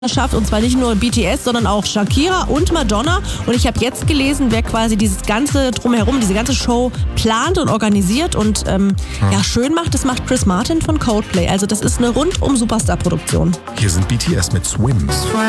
schafft, und zwar nicht nur BTS, sondern auch Shakira und Madonna. Und ich habe jetzt gelesen, wer quasi dieses ganze Drumherum, diese ganze Show plant und organisiert und schön macht, das macht Chris Martin von Coldplay. Also das ist eine rundum Superstar-Produktion. Hier sind BTS mit Swim.